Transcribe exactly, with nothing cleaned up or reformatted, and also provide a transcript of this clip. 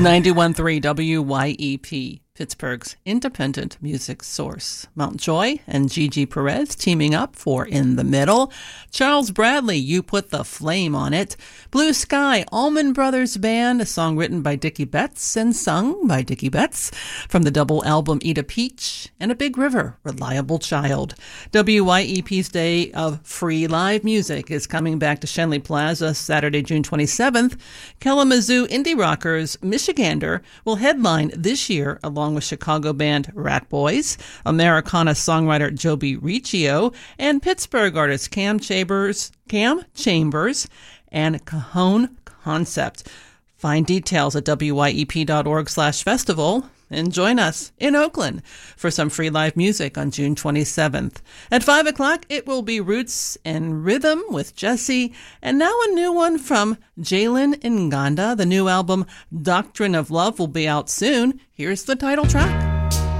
ninety-one point three W Y E P, Pittsburgh's independent music source. Mount Joy and Gigi Perez teaming up for In the Middle. Charles Bradley, You Put the Flame on It. Blue Sky, Allman Brothers Band, a song written by Dickie Betts and sung by Dickie Betts from the double album Eat a Peach. And A Big River, Reliable Child. W Y E P's Day of Free Live Music is coming back to Shenley Plaza Saturday, June twenty-seventh. Kalamazoo Indie Rockers Michigander will headline this year along with Chicago band Rat Boys, Americana songwriter Joby Riccio, and Pittsburgh artist Cam Chambers, Cam Chambers and Cajon Concept. Find details at W Y E P dot org slash festival and join us in Oakland for some free live music on June twenty-seventh. At five o'clock, it will be Roots and Rhythm with Jesse, and now a new one from Jalen Nganda. The new album Doctrine of Love will be out soon. Here's the title track.